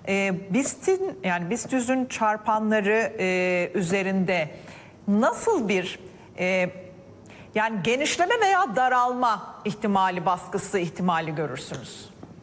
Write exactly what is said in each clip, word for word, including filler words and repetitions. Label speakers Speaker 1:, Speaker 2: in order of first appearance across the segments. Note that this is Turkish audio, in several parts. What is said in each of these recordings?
Speaker 1: E, BIST'in yani BIST yüzün çarpanları e, üzerinde nasıl bir e, yani genişleme veya daralma ihtimali, baskısı ihtimali görürsünüz?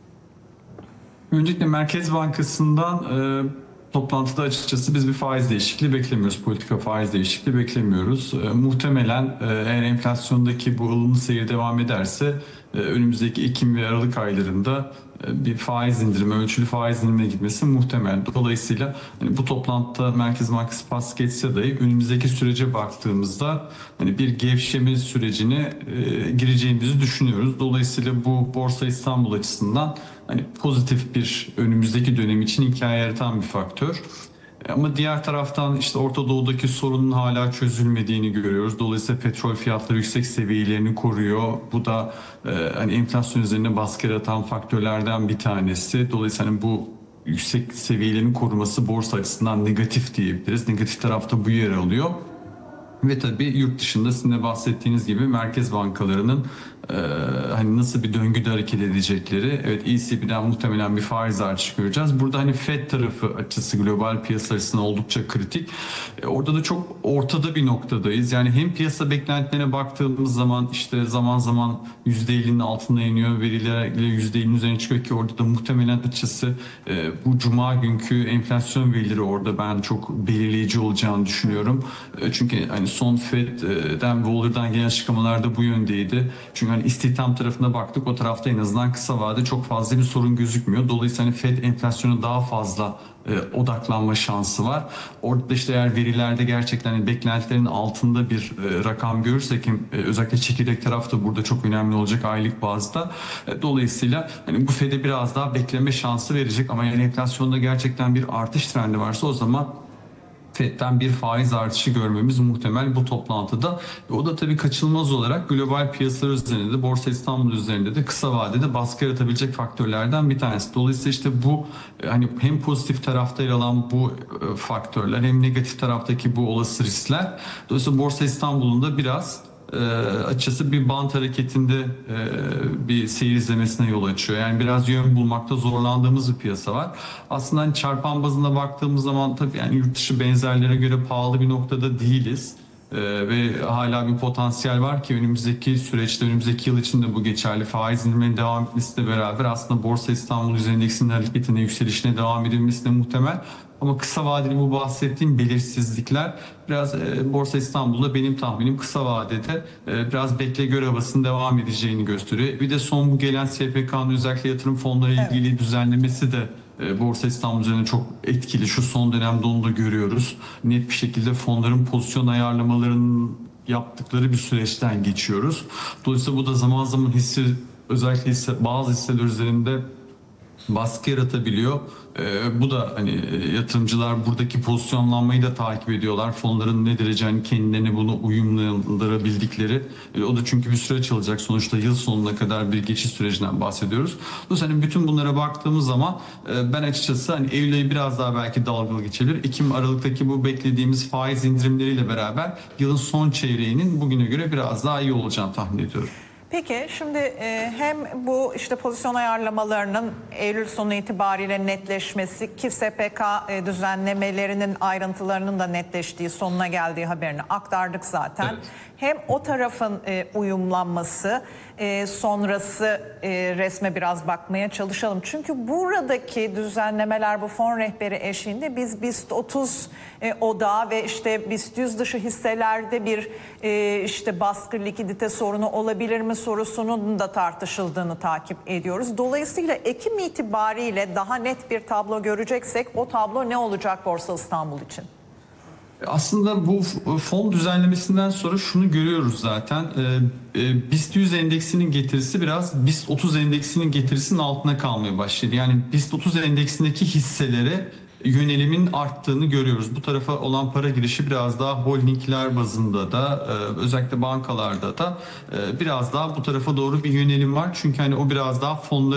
Speaker 2: Öncelikle Merkez Bankası'ndan e, toplantıda açıkçası biz bir faiz değişikliği beklemiyoruz. Politika faiz değişikliği beklemiyoruz. E, muhtemelen e, eğer enflasyondaki bu ılımlı seyir devam ederse e, önümüzdeki Ekim ve Aralık aylarında e, bir faiz indirimi, ölçülü faiz indirimine gitmesi muhtemel. Dolayısıyla hani bu toplantıda Merkez Bankası pas geçse dahi önümüzdeki sürece baktığımızda hani bir gevşeme sürecine e, gireceğimizi düşünüyoruz. Dolayısıyla bu Borsa İstanbul açısından hani pozitif bir önümüzdeki dönem için hikaye yaratan bir faktör. Ama diğer taraftan işte Orta Doğu'daki sorunun hala çözülmediğini görüyoruz. Dolayısıyla petrol fiyatları yüksek seviyelerini koruyor. Bu da e, hani enflasyon üzerine baskı yaratan faktörlerden bir tanesi. Dolayısıyla hani bu yüksek seviyelerin koruması borsa açısından negatif diyebiliriz. Negatif tarafta bu yer alıyor. Ve tabii yurt dışında sizin de bahsettiğiniz gibi merkez bankalarının e, hani nasıl bir döngüde hareket edecekleri. Evet, E C B'den muhtemelen bir faiz artışı göreceğiz. Burada hani Fed tarafı açısı global piyasa açısından oldukça kritik. E, orada da çok ortada bir noktadayız. Yani hem piyasa beklentilerine baktığımız zaman işte zaman zaman yüzde ellinin altına iniyor. Verilerle yüzde ellinin üzerine çıkıyor ki orada da muhtemelen açısı e, bu cuma günkü enflasyon verileri orada ben çok belirleyici olacağını düşünüyorum. E, çünkü hani son Fed'den, Waller'dan gelen açıklamalar da bu yöndeydi. Çünkü hani istihdam tarafına baktık. O tarafta en azından kısa vade çok fazla bir sorun gözükmüyor. Dolayısıyla hani Fed enflasyona daha fazla e, odaklanma şansı var. Orada işte eğer verilerde gerçekten hani beklentilerin altında bir e, rakam görürsek e, özellikle çekirdek tarafta burada çok önemli olacak aylık bazda. E, dolayısıyla hani bu Fed'e biraz daha bekleme şansı verecek ama yani enflasyonda gerçekten bir artış trendi varsa o zaman Fed'den bir faiz artışı görmemiz muhtemel bu toplantıda. O da tabii kaçınılmaz olarak global piyasalar üzerinde de Borsa İstanbul üzerinde de kısa vadede baskı yaratabilecek faktörlerden bir tanesi. Dolayısıyla işte bu hani hem pozitif tarafta yer alan bu faktörler hem negatif taraftaki bu olası riskler. Dolayısıyla Borsa İstanbul'un da biraz E, açıkçası bir bant hareketinde e, bir seyir izlemesine yol açıyor. Yani biraz yön bulmakta zorlandığımız bir piyasa var. Aslında hani çarpan bazında baktığımız zaman tabii yani yurt dışı benzerlere göre pahalı bir noktada değiliz. E, ve hala bir potansiyel var ki önümüzdeki süreçte, önümüzdeki yıl içinde bu geçerli. Faiz indirimlerinin devam etmesiyle beraber aslında Borsa İstanbul Yüzde Endeksinin hareketine, yükselişine devam edilmesi de muhtemel. Ama kısa vadeli bu bahsettiğim belirsizlikler biraz e, Borsa İstanbul'da benim tahminim kısa vadede e, biraz bekle gör havasının devam edeceğini gösteriyor. Bir de son bu gelen S P K'nın özellikle yatırım fonları ilgili evet. düzenlemesi de e, Borsa İstanbul üzerine çok etkili. Şu son dönemde onu da görüyoruz. Net bir şekilde fonların pozisyon ayarlamalarının yaptıkları bir süreçten geçiyoruz. Dolayısıyla bu da zaman zaman hisse, özellikle hisse, bazı hisseler üzerinde baskı yaratabiliyor. Ee, bu da hani yatırımcılar buradaki pozisyonlanmayı da takip ediyorlar. Fonların ne derece hani kendilerini bunu uyumlandırabildikleri. E, o da çünkü bir süreç alacak. Sonuçta yıl sonuna kadar bir geçiş sürecinden bahsediyoruz. Dolayısıyla hani bütün bunlara baktığımız zaman e, ben açıkçası hani Eylül ayı biraz daha belki dalgalı geçebilir. Ekim Aralık'taki bu beklediğimiz faiz indirimleriyle beraber yılın son çeyreğinin bugüne göre biraz daha iyi olacağını tahmin ediyorum.
Speaker 1: Peki şimdi e, hem bu işte pozisyon ayarlamalarının Eylül sonu itibariyle netleşmesi ki S P K e, düzenlemelerinin ayrıntılarının da netleştiği, sonuna geldiği haberini aktardık zaten. Evet. Hem o tarafın e, uyumlanması e, sonrası e, resme biraz bakmaya çalışalım. Çünkü buradaki düzenlemeler bu fon rehberi eşliğinde biz BIST otuz e, odağı ve işte BIST yüz dışı hisselerde bir e, işte baskı likidite sorunu olabilir mi sorusunun da tartışıldığını takip ediyoruz. Dolayısıyla Ekim itibariyle daha net bir tablo göreceksek o tablo ne olacak Borsa İstanbul için?
Speaker 2: Aslında bu fon düzenlemesinden sonra şunu görüyoruz zaten. E, BIST yüz endeksinin getirisi biraz BIST otuz endeksinin getirisinin altına kalmaya başladı. Yani BIST otuz endeksindeki hisselere yönelimin arttığını görüyoruz. Bu tarafa olan para girişi biraz daha holdingler bazında da özellikle bankalarda da biraz daha bu tarafa doğru bir yönelim var. Çünkü hani o biraz daha fonların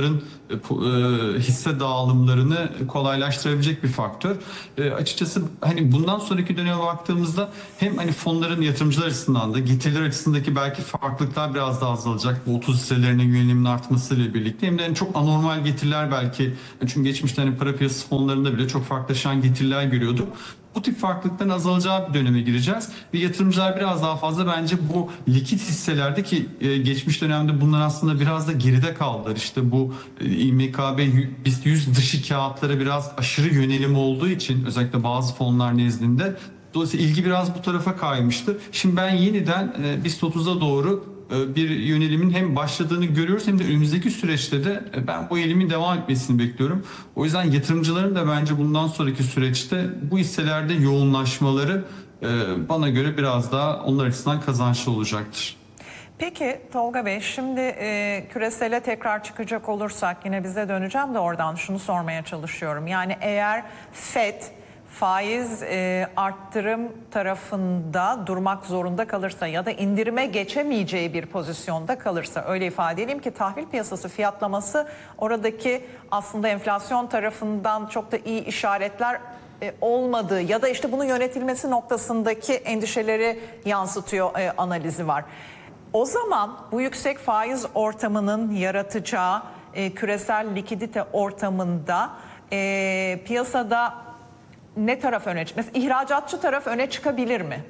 Speaker 2: e, hisse dağılımlarını kolaylaştırabilecek bir faktör. E, açıkçası hani bundan sonraki döneme baktığımızda hem hani fonların yatırımcılar açısından da getiriler açısındaki belki farklılıklar biraz daha azalacak. Bu otuz hisselerine yönelimin artmasıyla birlikte hem de hani çok anormal getiriler belki, çünkü geçmişte hani para piyasası fonlarında bile çok farklılaşan getiriler görüyorduk. Bu tip farklılıkların azalacağı bir döneme gireceğiz ve yatırımcılar biraz daha fazla bence bu likit hisselerde ki e, geçmiş dönemde bunlar aslında biraz da geride kaldılar. İşte bu e, İ M K B BIST yüz dışı kağıtlara biraz aşırı yönelim olduğu için özellikle bazı fonlar nezdinde dolayısıyla ilgi biraz bu tarafa kaymıştı. Şimdi ben yeniden e, BIST otuza doğru bir yönelimin hem başladığını görüyoruz hem de önümüzdeki süreçte de ben bu eğilimin devam etmesini bekliyorum. O yüzden yatırımcıların da bence bundan sonraki süreçte bu hisselerde yoğunlaşmaları bana göre biraz daha onlar açısından kazançlı olacaktır.
Speaker 1: Peki Tolga Bey, şimdi e, küresele tekrar çıkacak olursak yine bize döneceğim de oradan şunu sormaya çalışıyorum. Yani eğer Fed faiz e, arttırım tarafında durmak zorunda kalırsa ya da indirime geçemeyeceği bir pozisyonda kalırsa, öyle ifade edeyim ki tahvil piyasası fiyatlaması oradaki aslında enflasyon tarafından çok da iyi işaretler e, olmadığı ya da işte bunun yönetilmesi noktasındaki endişeleri yansıtıyor e, analizi var. O zaman bu yüksek faiz ortamının yaratacağı e, küresel likidite ortamında e, piyasada ne taraf öne çıkıyor? Mesela ihracatçı taraf öne çıkabilir mi?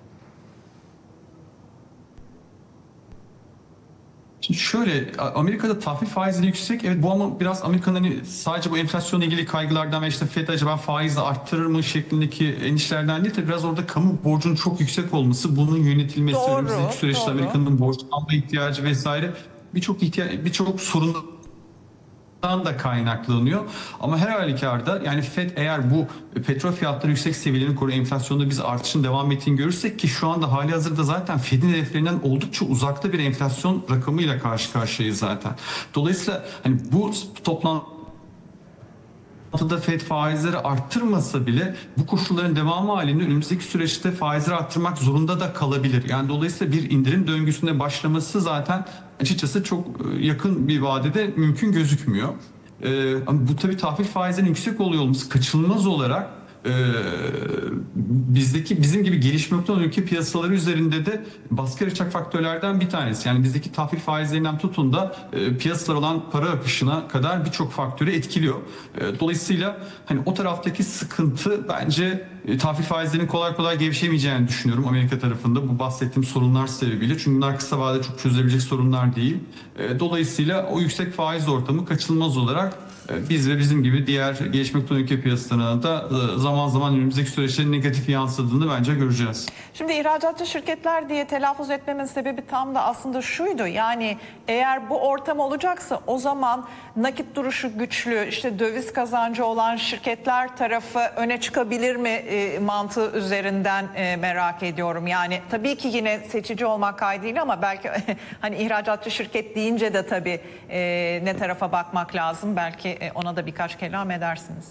Speaker 2: Şimdi şöyle, Amerika'da tahvil faizleri yüksek. Evet, bu ama biraz Amerika'nın hani sadece bu enflasyonla ilgili kaygılardan ve işte Fed acaba faizi arttırır mı şeklindeki endişelerden değil de biraz orada kamu borcunun çok yüksek olması, bunun yönetilmesi,
Speaker 1: Doğru,
Speaker 2: önümüzdeki süreçte
Speaker 1: doğru.
Speaker 2: Amerika'nın borçlanma ihtiyacı vesaire birçok ihtiyaç, birçok sorun da kaynaklanıyor. Ama her halükarda yani Fed eğer bu petrol fiyatları yüksek seviyelerini koruyor, enflasyonda biz artışın devam ettiğini görürsek ki şu anda hali hazırda zaten Fed'in hedeflerinden oldukça uzakta bir enflasyon rakamıyla karşı karşıyayız zaten. Dolayısıyla hani bu toplantı Fed faizleri arttırmasa bile bu koşulların devamı halinde önümüzdeki süreçte faizleri arttırmak zorunda da kalabilir. Yani dolayısıyla bir indirim döngüsünde başlaması zaten açıkçası çok yakın bir vadede mümkün gözükmüyor. Ee, ama bu tabii tahvil faizlerinin yüksek oluyor olması kaçınılmaz olarak e, bizdeki bizim gibi gelişmekte olan ülke piyasaları üzerinde de baskı yaratacak faktörlerden bir tanesi. Yani bizdeki tahvil faizlerinden tutun da e, piyasalar olan para akışına kadar birçok faktörü etkiliyor. E, dolayısıyla hani o taraftaki sıkıntı bence e, tahvil faizlerinin kolay kolay gevşemeyeceğini düşünüyorum Amerika tarafında bu bahsettiğim sorunlar sebebiyle. Çünkü bunlar kısa vadede çok çözülebilecek sorunlar değil. E, dolayısıyla o yüksek faiz ortamı kaçınılmaz olarak biz ve bizim gibi diğer gelişmekte olan ülke piyasalarına da zaman zaman önümüzdeki süreçlerin negatif yansıdığını bence göreceğiz.
Speaker 1: Şimdi ihracatçı şirketler diye telaffuz etmemin sebebi tam da aslında şuydu. Yani eğer bu ortam olacaksa o zaman nakit duruşu güçlü, işte döviz kazancı olan şirketler tarafı öne çıkabilir mi e, mantığı üzerinden e, merak ediyorum. Yani tabii ki yine seçici olmak kaydıyla ama belki hani ihracatçı şirket deyince de tabii e, ne tarafa bakmak lazım. Belki ona da birkaç kelam edersiniz.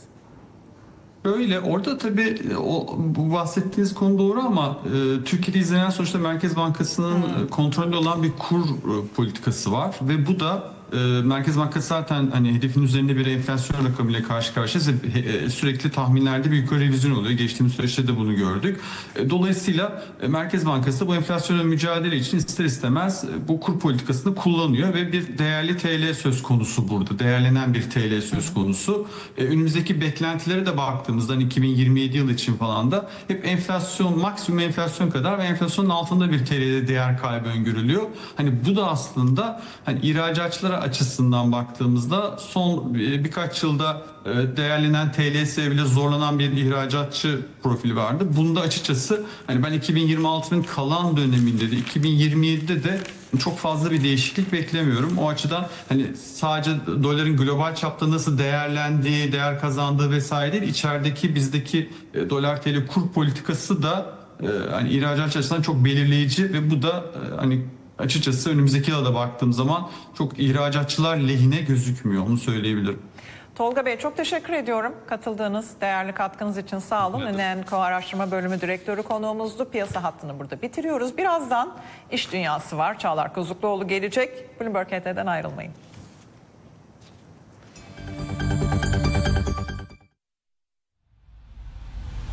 Speaker 2: Öyle orada tabii o, bu bahsettiğiniz konu doğru ama e, Türkiye'de izlenen sonuçta Merkez Bankası'nın hmm. kontrolünde olan bir kur e, politikası var ve bu da e, Merkez Bankası zaten hani hedefin üzerinde bir enflasyon rakamıyla karşı karşıyayız. E, sürekli tahminlerde bir yukarı revizyon oluyor. Geçtiğimiz süreçte de bunu gördük. E, dolayısıyla e, Merkez Bankası bu enflasyonla mücadele için ister istemez e, bu kur politikasını kullanıyor ve bir değerli T L söz konusu burada. Değerlenen bir T L söz konusu. E, önümüzdeki beklentilere de baktığımızda hani iki bin yirmi yedi yıl için falan da hep enflasyon, maksimum enflasyon kadar ve enflasyonun altında bir T L'de değer kaybı öngörülüyor. Hani bu da aslında hani ihracatçılara açısından baktığımızda son birkaç yılda değerlenen T L sebebiyle zorlanan bir ihracatçı profili vardı. Bunda açıkçası hani ben iki bin yirmi altının kalan döneminde de iki bin yirmi yedide de çok fazla bir değişiklik beklemiyorum. O açıdan hani sadece doların global çapta nasıl değerlendiği, değer kazandığı vesaire değil, içerideki bizdeki dolar T L kur politikası da hani ihracatçı açısından çok belirleyici ve bu da hani açıkçası önümüzdeki yıla da baktığım zaman çok ihracatçılar lehine gözükmüyor. Onu söyleyebilirim.
Speaker 1: Tolga Bey çok teşekkür ediyorum katıldığınız değerli katkınız için, sağ olun.
Speaker 2: Evet.
Speaker 1: Enenko Araştırma Bölümü Direktörü konuğumuzdu. Piyasa hattını burada bitiriyoruz. Birazdan iş dünyası var. Çağlar Kozukluoğlu gelecek. Bloomberg H T'den ayrılmayın.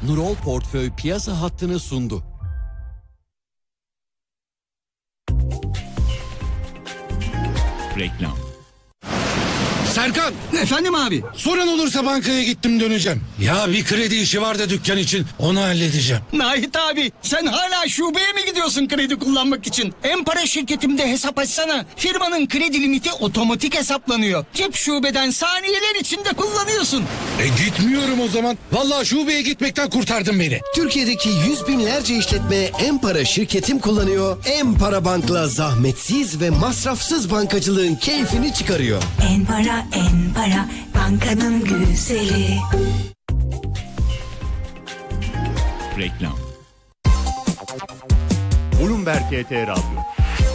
Speaker 3: Nurol Portföy piyasa hattını sundu.
Speaker 4: Reklam.
Speaker 5: Serkan,
Speaker 6: Efendim abi.
Speaker 5: sorun olursa bankaya gittim döneceğim. Ya bir kredi işi var da dükkan için, onu halledeceğim.
Speaker 6: Nahit abi, sen hala şubeye mi gidiyorsun kredi kullanmak için? Empara şirketimde hesap açsana. Firmanın kredi limiti otomatik hesaplanıyor. Cep şubeden saniyeler içinde kullanıyorsun.
Speaker 5: E gitmiyorum o zaman. Vallahi şubeye gitmekten kurtardın beni.
Speaker 7: Türkiye'deki yüz binlerce işletme Empara şirketim kullanıyor. Empara Bank'la zahmetsiz ve masrafsız bankacılığın keyfini çıkarıyor.
Speaker 8: Empara, Empara, bankanın güzeli.
Speaker 4: Reklam.
Speaker 9: Bloomberg T T Radyo.